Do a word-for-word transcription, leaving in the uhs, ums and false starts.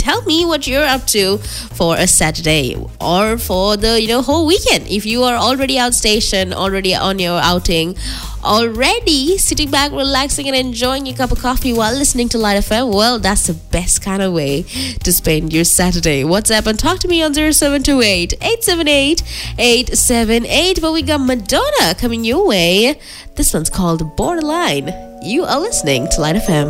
tell me what you're up to for a Saturday or for the, you know, whole weekend. If you are already out station, already on your outing, already sitting back, relaxing and enjoying your cup of coffee while listening to Light F M, well, that's the best kind of way to spend your Saturday. WhatsApp and talk to me on zero seven two eight, eight seven eight, eight seven eight. But we got Madonna coming your way. This one's called Borderline. You are listening to Light F M.